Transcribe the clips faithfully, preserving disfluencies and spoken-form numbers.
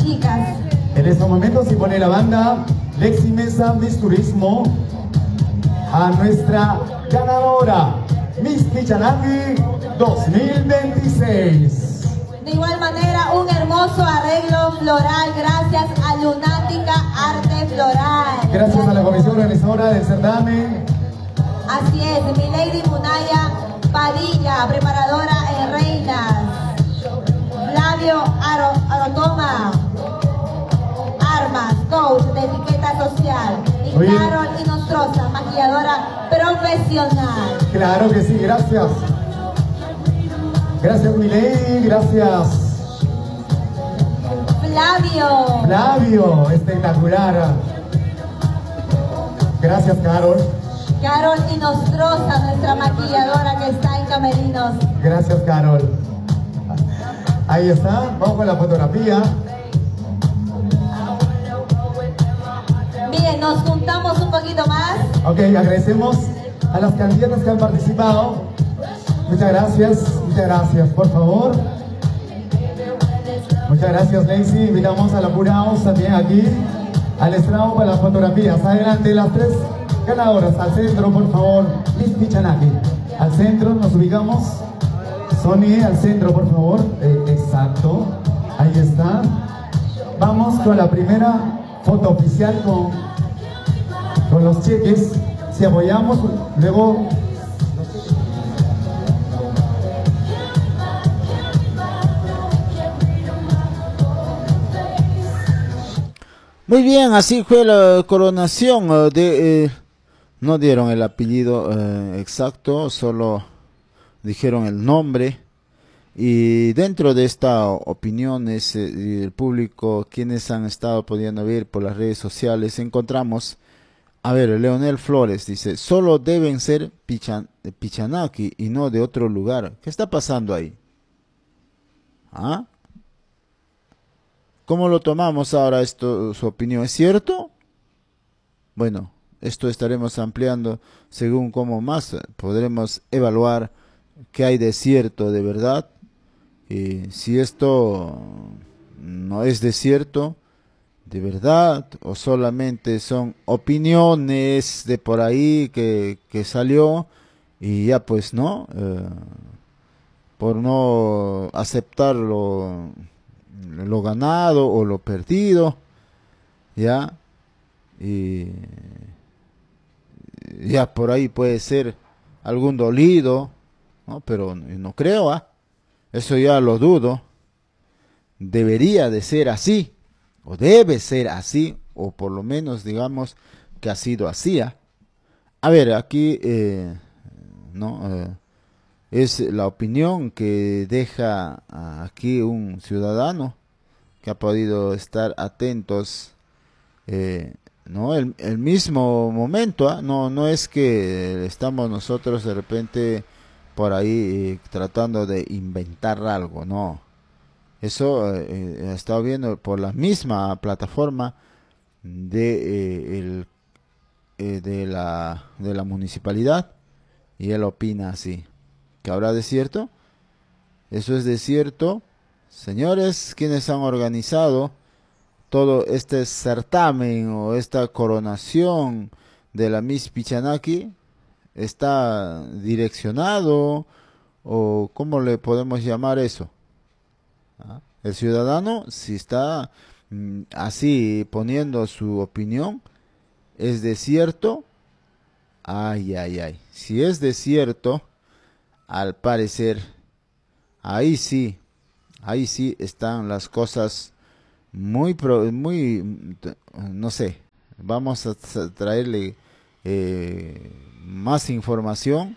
chicas. En estos momentos se pone la banda Lexi Mesa Miss Turismo a nuestra ganadora Miss Pichanangui dos mil veintiséis. De igual manera, un hermoso arreglo floral gracias a Lunática Arte Floral. Gracias a la comisión organizadora del certamen. Así es, Milady Munaya Padilla, preparadora en Reinas. Flavio Aro, Arotoma, Armas, coach de etiqueta social. Y Oye. Carol Inostroza, maquilladora profesional. Claro que sí, gracias. Gracias, Milady, gracias. Flavio. Flavio, espectacular. Gracias, Carol. Carol Inostroza, nuestra maquilladora que está en Camerinos. Gracias, Carol. Ahí está, vamos con la fotografía. Bien, nos juntamos un poquito más. Ok, agradecemos a las candidatas que han participado. Muchas gracias, muchas gracias, por favor. Muchas gracias, Lacey. Invitamos a la Pura House también aquí al estrado para las fotografías. Adelante, las tres ganadoras. Al centro, por favor. Miss Pichanangui. Al centro, nos ubicamos. Sony, al centro, por favor. Eh, exacto. Ahí está. Vamos con la primera foto oficial con, con los cheques. Si apoyamos, luego... Muy bien, así fue la coronación eh, de... Eh, no dieron el apellido eh, exacto, solo dijeron el nombre. Y dentro de esta opinión, es, eh, el público, quienes han estado pudiendo ver por las redes sociales, encontramos, a ver, Leonel Flores dice, solo deben ser Pichan, Pichanangui y no de otro lugar. ¿Qué está pasando ahí? ¿Ah? ¿Cómo lo tomamos ahora esto, su opinión? ¿Es cierto? Bueno, esto estaremos ampliando según cómo más podremos evaluar qué hay de cierto de verdad. Y si esto no es de cierto, de verdad, o solamente son opiniones de por ahí que, que salió y ya pues no, eh, por no aceptarlo lo ganado o lo perdido, ya, y ya por ahí puede ser algún dolido, ¿no? Pero no creo, ¿ah? Eso ya lo dudo. Debería de ser así, o debe ser así, o por lo menos digamos que ha sido así, ¿ah? A ver, aquí, eh, no, eh, es la opinión que deja aquí un ciudadano que ha podido estar atentos, eh, no el, el mismo momento, ¿eh? no no es que estamos nosotros de repente por ahí eh, tratando de inventar algo, no, eso eh, he estado viendo por la misma plataforma de eh, el eh, de la de la municipalidad, y él opina así. ¿Qué habrá de cierto? Eso es de cierto. Señores, quienes han organizado todo este certamen o esta coronación de la Miss Pichanangui, ¿está direccionado o cómo le podemos llamar eso? ¿Ah? El ciudadano, si está mm, así poniendo su opinión, ¿es de cierto? Ay, ay, ay. Si es de cierto, al parecer, ahí sí, ahí sí están las cosas muy, pro, muy, no sé, vamos a traerle eh, más información,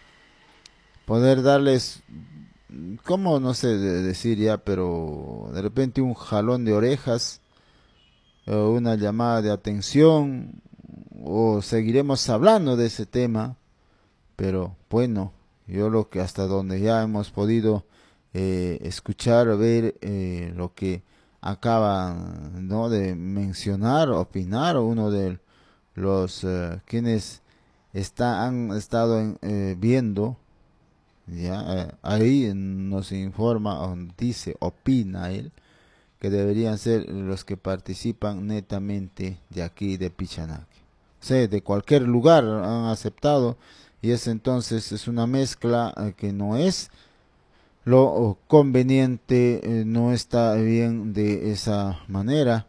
poder darles, ¿cómo? No sé de decir ya, pero de repente un jalón de orejas, o una llamada de atención, o seguiremos hablando de ese tema, pero bueno, yo lo que hasta donde ya hemos podido eh, escuchar, ver eh, lo que acaba, ¿no?, de mencionar, opinar uno de los eh, quienes está, han estado en, eh, viendo, ya eh, ahí nos informa, dice, opina él, que deberían ser los que participan netamente de aquí de Pichanaki. O sea, de cualquier lugar han aceptado, y es entonces es una mezcla eh, que no es lo conveniente, eh, no está bien de esa manera,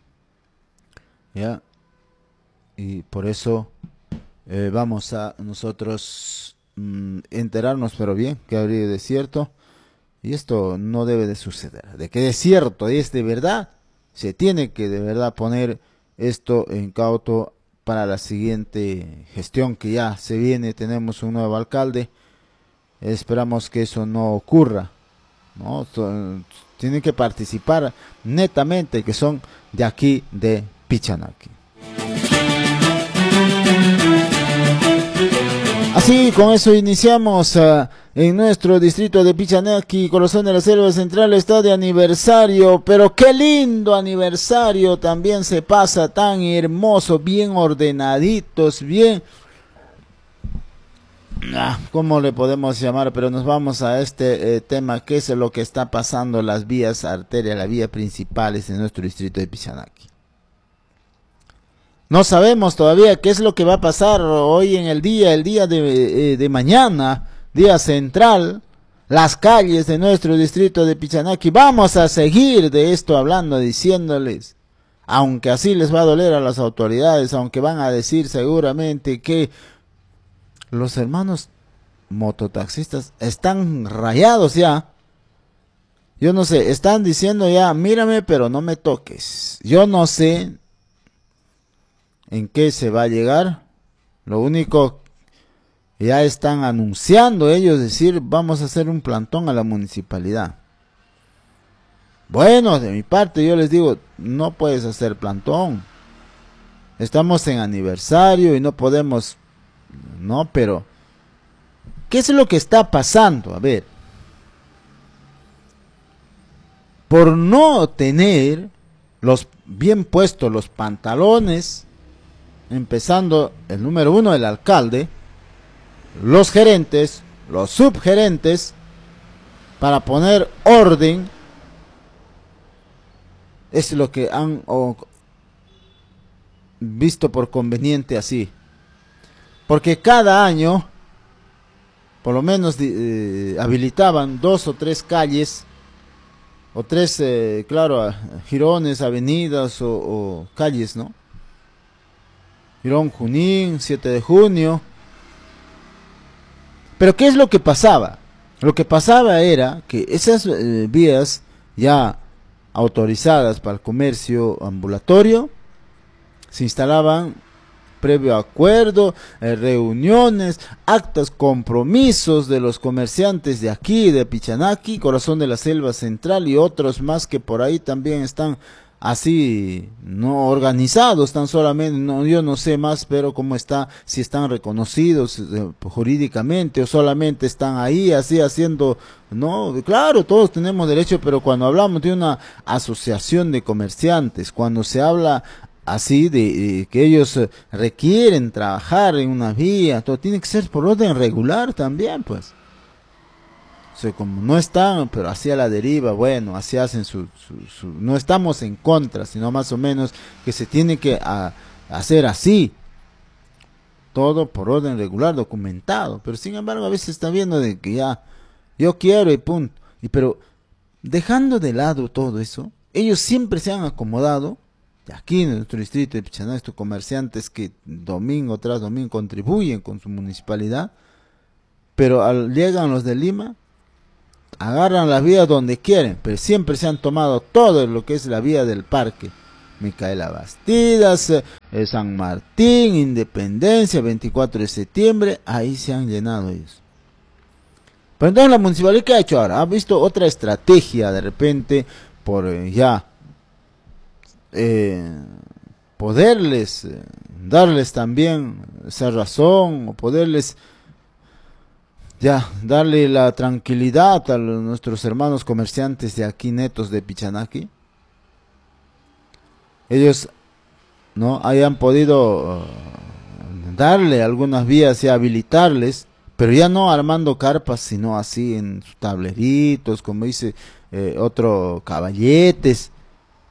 ya, y por eso eh, vamos a nosotros mm, enterarnos, pero bien, que habría de cierto, y esto no debe de suceder. De que es cierto, es de verdad, se tiene que de verdad poner esto en cauto para la siguiente gestión que ya se viene. Tenemos un nuevo alcalde, esperamos que eso no ocurra, ¿no? Tienen que participar netamente, que son de aquí de Pichanaki. Así, con eso iniciamos uh, en nuestro distrito de Pichanaki, corazón de la selva central, está de aniversario, pero qué lindo aniversario, también se pasa tan hermoso, bien ordenaditos, bien, ah, ¿cómo le podemos llamar? Pero nos vamos a este eh, tema, que es lo que está pasando, las vías arterias, las vías principales en nuestro distrito de Pichanaki. No sabemos todavía qué es lo que va a pasar hoy en el día, el día de, de mañana, día central, las calles de nuestro distrito de Pichanaki. Vamos a seguir de esto hablando, diciéndoles, aunque así les va a doler a las autoridades, aunque van a decir seguramente que los hermanos mototaxistas están rayados ya. Yo no sé, están diciendo ya, mírame pero no me toques. Yo no sé en qué se va a llegar. Lo único, ya están anunciando ellos, decir, vamos a hacer un plantón a la municipalidad. Bueno, de mi parte yo les digo, no puedes hacer plantón. Estamos en aniversario y no podemos, no, pero ¿qué es lo que está pasando? A ver, por no tener los bien puestos los pantalones, empezando el número uno, el alcalde, los gerentes, los subgerentes, para poner orden, es lo que han oh, visto por conveniente así. Porque cada año, por lo menos eh, habilitaban dos o tres calles, o tres, eh, claro, jirones, avenidas o, o calles, ¿no? Girón Junín, siete de junio. Pero ¿qué es lo que pasaba? Lo que pasaba era que esas eh, vías ya autorizadas para el comercio ambulatorio se instalaban previo acuerdo, eh, reuniones, actas, compromisos de los comerciantes de aquí, de Pichanaki, corazón de la selva central, y otros más que por ahí también están así, no organizados, tan solamente, no, yo no sé más, pero cómo está, si están reconocidos eh, jurídicamente o solamente están ahí así haciendo, no, claro, todos tenemos derecho, pero cuando hablamos de una asociación de comerciantes, cuando se habla así de, de que ellos eh, requieren trabajar en una vía, todo tiene que ser por orden regular también, pues. O sea, como no están, pero así a la deriva, bueno, así hacen su, su, su, no estamos en contra, sino más o menos que se tiene que a, hacer así, todo por orden regular, documentado, pero sin embargo a veces está viendo de que ya, yo quiero y punto, y pero dejando de lado todo eso, ellos siempre se han acomodado, aquí en nuestro distrito de Pichanaki, estos comerciantes que domingo tras domingo contribuyen con su municipalidad, pero al, llegan los de Lima, agarran las vías donde quieren, pero siempre se han tomado todo lo que es la vía del parque, Micaela Bastidas, eh, San Martín, Independencia, veinticuatro de septiembre, ahí se han llenado ellos. Pero entonces la municipalidad, ¿qué ha hecho ahora? Ha visto otra estrategia de repente por eh, ya eh, poderles eh, darles también esa razón, o poderles ya darle la tranquilidad a los, nuestros hermanos comerciantes de aquí netos de Pichanaki. Ellos no hayan podido uh, darle algunas vías y habilitarles, pero ya no armando carpas, sino así en sus tableritos, como dice eh, otro, caballetes,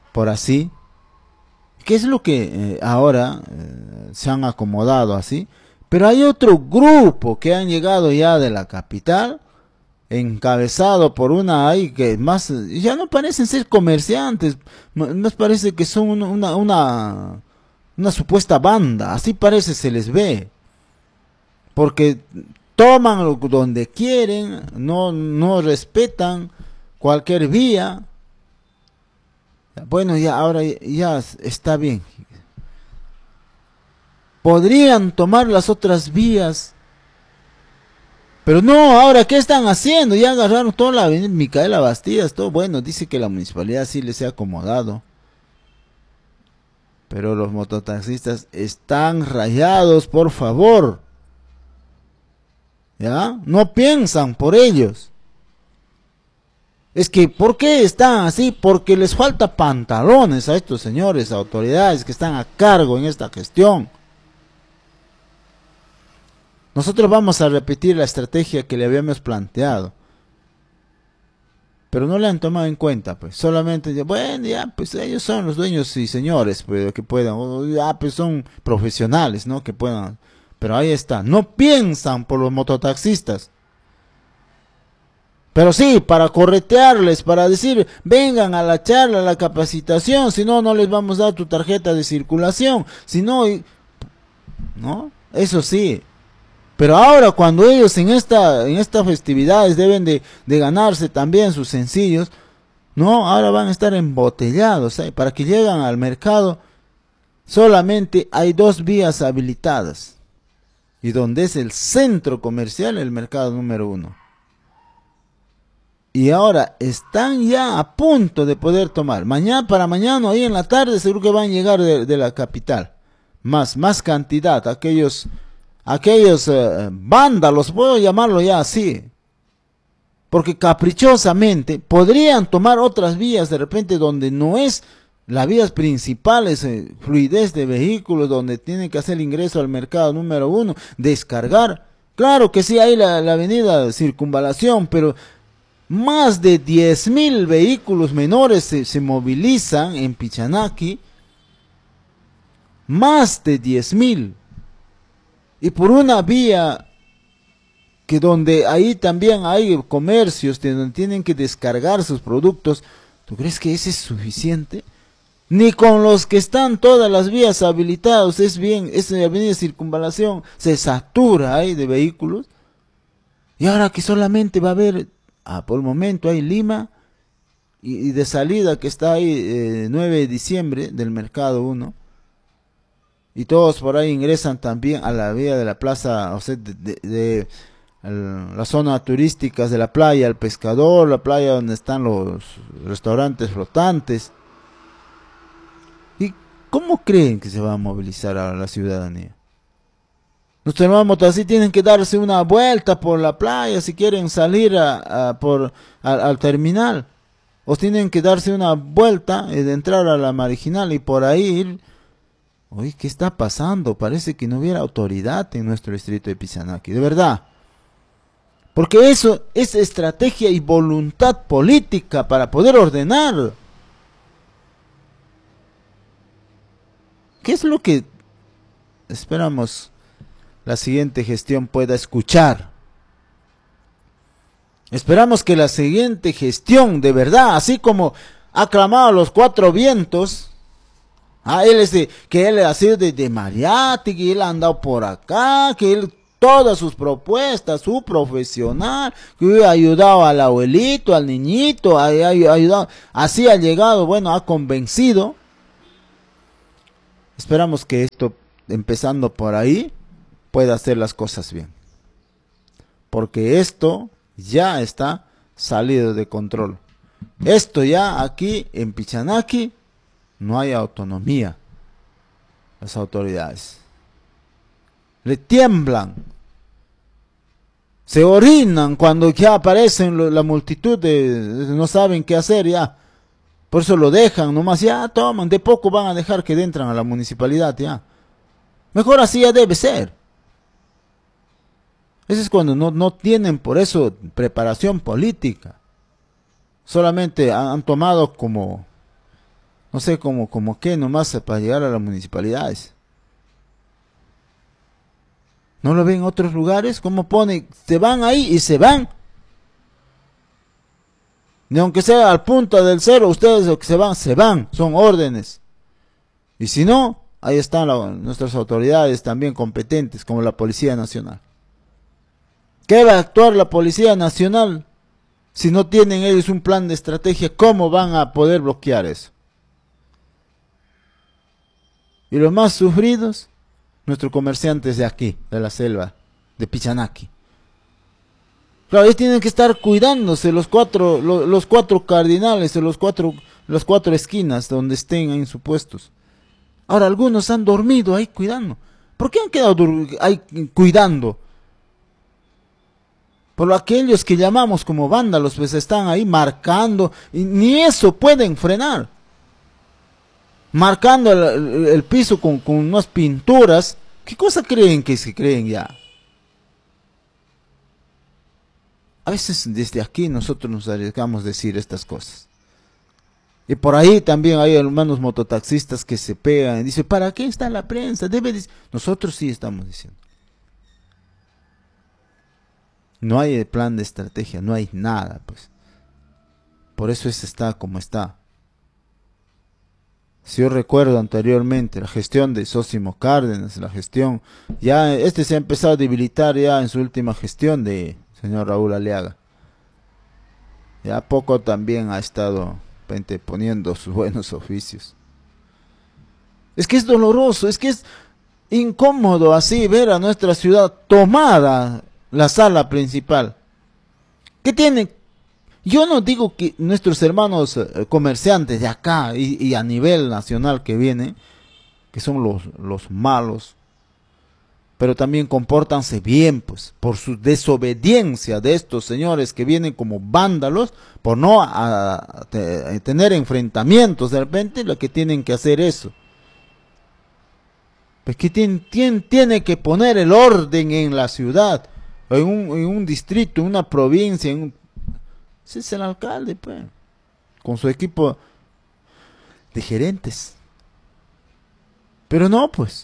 por así. ¿Qué es lo que eh, ahora eh, se han acomodado así? Pero hay otro grupo que han llegado ya de la capital, encabezado por una ahí que más, ya no parecen ser comerciantes, más parece que son una, una, una, una supuesta banda, así parece se les ve, porque toman lo, donde quieren, no, no respetan cualquier vía. Bueno, ya ahora ya está bien. Podrían tomar las otras vías, pero no, ahora ¿qué están haciendo? Ya agarraron toda la avenida Micaela Bastidas, todo bueno, dice que la municipalidad sí les ha acomodado. Pero los mototaxistas están rayados, por favor. ¿Ya? No piensan por ellos. Es que, ¿por qué están así? Porque les falta pantalones a estos señores, autoridades que están a cargo en esta gestión. Nosotros vamos a repetir la estrategia que le habíamos planteado. Pero no le han tomado en cuenta, pues. Solamente, bueno, ya, pues ellos son los dueños y señores, pues, que puedan. O, ya, pues son profesionales, ¿no? Que puedan. Pero ahí está. No piensan por los mototaxistas. Pero sí, para corretearles, para decir, vengan a la charla, a la capacitación, si no, no les vamos a dar tu tarjeta de circulación. Si no, ¿no? Eso sí. Pero ahora cuando ellos en esta en estas festividades deben de, de ganarse también sus sencillos, no, ahora van a estar embotellados, ¿eh? Para que lleguen al mercado solamente hay dos vías habilitadas, y donde es el centro comercial, el mercado número uno. Y ahora están ya a punto de poder tomar, mañana para mañana, hoy en la tarde seguro que van a llegar de, de la capital, más, más cantidad, aquellos... aquellos eh, vándalos, puedo llamarlo ya así, porque caprichosamente podrían tomar otras vías de repente donde no es las vías principales, eh, fluidez de vehículos, donde tienen que hacer ingreso al mercado número uno, descargar. Claro que sí, hay la, la avenida Circunvalación, pero más de diez mil vehículos menores se, se movilizan en Pichanaki, más de diez mil. Y por una vía que donde ahí también hay comercios donde tienen que descargar sus productos, ¿tú crees que ese es suficiente? Ni con los que están todas las vías habilitadas, es bien, esa avenida Circunvalación se satura ahí de vehículos. Y ahora que solamente va a haber, ah, por el momento hay Lima, y, y de salida que está ahí eh, nueve de diciembre del mercado uno. Y todos por ahí ingresan también a la vía de la plaza, o sea, de, de, de el, la zona turística de la playa, el pescador, la playa donde están los restaurantes flotantes. ¿Y cómo creen que se va a movilizar a la ciudadanía? Nuestros hermanos así tienen que darse una vuelta por la playa si quieren salir a, a, por, a, al terminal. O tienen que darse una vuelta eh, de entrar a la marginal y por ahí ir. Oye, ¿qué está pasando? Parece que no hubiera autoridad en nuestro distrito de Pichanaki, de verdad. Porque eso es estrategia y voluntad política para poder ordenar. ¿Qué es lo que esperamos la siguiente gestión pueda escuchar? Esperamos que la siguiente gestión, de verdad, así como ha clamado a los cuatro vientos, ah, él es de, que él ha sido de, de Mariati, que él ha andado por acá, que él, todas sus propuestas, su profesional, que ha ayudado al abuelito, al niñito, ha, ha ayudado, así ha llegado, bueno, ha convencido. Esperamos que esto, empezando por ahí, pueda hacer las cosas bien. Porque esto ya está salido de control. Esto ya aquí en Pichanaki no hay autonomía. Las autoridades le tiemblan, se orinan cuando ya aparecen la multitud de, no saben qué hacer ya. Por eso lo dejan nomás, ya toman, de poco van a dejar que entran a la municipalidad ya. Mejor así ya debe ser. Eso es cuando no, no tienen por eso preparación política. Solamente han, han tomado como no sé cómo, como qué nomás para llegar a las municipalidades. ¿No lo ven en otros lugares? ¿Cómo pone? Se van ahí y se van. Ni aunque sea al punto del cero, ustedes lo que se van, se van, son órdenes. Y si no, ahí están la, nuestras autoridades también competentes, como la Policía Nacional. ¿Qué va a actuar la Policía Nacional si no tienen ellos un plan de estrategia? ¿Cómo van a poder bloquear eso? Y los más sufridos, nuestros comerciantes de aquí, de la selva, de Pichanaki. Claro, ellos tienen que estar cuidándose los cuatro, los, los cuatro cardinales, los cuatro, las cuatro esquinas donde estén en sus puestos. Ahora algunos han dormido ahí cuidando. ¿Por qué han quedado ahí cuidando? Por aquellos que llamamos como vándalos, pues están ahí marcando, y ni eso pueden frenar. Marcando el, el, el piso con, con unas pinturas. ¿Qué cosa creen que se creen ya? A veces desde aquí nosotros nos arriesgamos a decir estas cosas. Y por ahí también hay hermanos mototaxistas que se pegan y dicen, ¿para qué está la prensa? Debe decir. Nosotros sí estamos diciendo. No hay plan de estrategia, no hay nada, pues. Por eso eso está como está. Si yo recuerdo anteriormente la gestión de Sósimo Cárdenas, la gestión, ya este se ha empezado a debilitar ya en su última gestión de señor Raúl Aliaga. Ya poco también ha estado poniendo sus buenos oficios. Es que es doloroso, es que es incómodo así ver a nuestra ciudad tomada la sala principal. ¿Qué tiene? Yo no digo que nuestros hermanos eh, comerciantes de acá y, y a nivel nacional que vienen, que son los, los malos, pero también compórtanse bien, pues, por su desobediencia de estos señores que vienen como vándalos, por no a, a, a tener enfrentamientos. De repente lo que tienen que hacer eso. Pues que tiene, tiene, tiene que poner el orden en la ciudad, en un, en un distrito, en una provincia, en un, ese es el alcalde, pues, con su equipo de gerentes. Pero no, pues.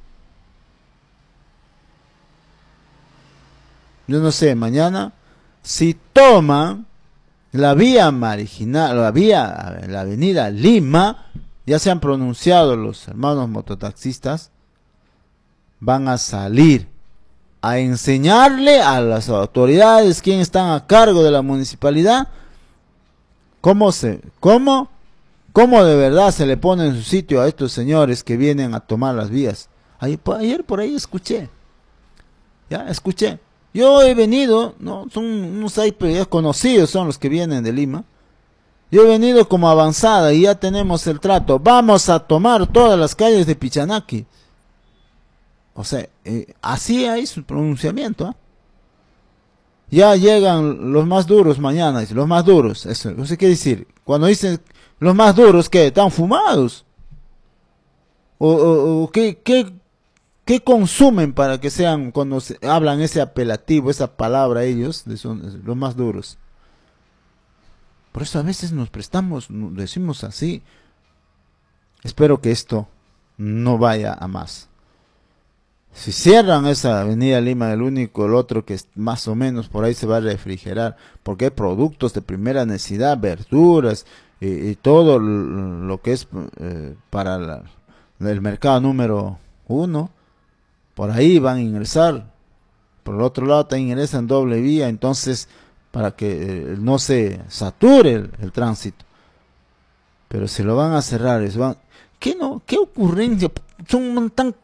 Yo no sé, mañana, si toman la vía marginal, la vía, la avenida Lima, ya se han pronunciado los hermanos mototaxistas, van a salir a enseñarle a las autoridades, quienes están a cargo de la municipalidad, cómo se, cómo, cómo de verdad se le pone en su sitio a estos señores que vienen a tomar las vías. Ayer, ayer por ahí escuché, ya escuché. Yo he venido, no, son unos hay conocidos, son los que vienen de Lima. Yo he venido como avanzada y ya tenemos el trato. Vamos a tomar todas las calles de Pichanaki. O sea, eh, así hay su pronunciamiento. ¿eh? Ya llegan los más duros mañana, los más duros. Eso, no sé qué decir. Cuando dicen los más duros, ¿qué? ¿Están fumados? ¿O, o, o qué, qué, qué consumen para que sean, cuando se, hablan ese apelativo, esa palabra ellos, son los más duros? Por eso a veces nos prestamos, decimos así. Espero que esto no vaya a más. Si cierran esa avenida Lima, el único, el otro que es más o menos por ahí se va a refrigerar, porque hay productos de primera necesidad, verduras y, y todo lo que es eh, para la, el mercado número uno, por ahí van a ingresar. Por el otro lado también ingresan doble vía, entonces para que eh, no se sature el, el tránsito. Pero se lo van a cerrar, es van, ¿qué no? ¿Qué ocurrencia? Son tan